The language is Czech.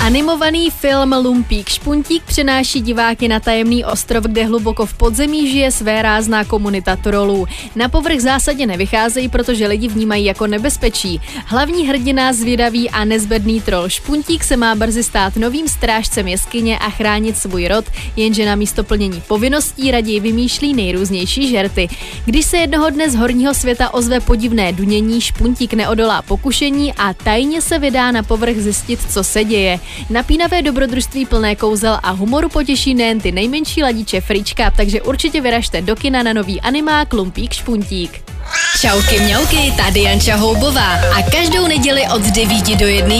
Animovaný film Lumpík Špuntík přenáší diváky na tajemný ostrov, kde hluboko v podzemí žije své rázná komunita trolů. Na povrch zásadně nevycházejí, protože lidi vnímají jako nebezpečí. Hlavní hrdina, zvědavý a nezbedný troll Špuntík se má brzy stát novým strážcem jeskyně a chránit svůj rod, jenže na místo plnění povinností raději vymýšlí nejrůznější žerty. Když se jednoho dne z horního světa ozve podivné dunění, Špuntík neodolá pokušení a tajně se vydá na povrch zjistit, co se děje. Napínavé dobrodružství plné kouzel a humoru potěší nejen ty nejmenší ladiče frička, takže určitě vyražte do kina na nový animák Lumpík Špuntík. Čauky mňauky, tady Janča Houbová a každou neděli od 9 do 1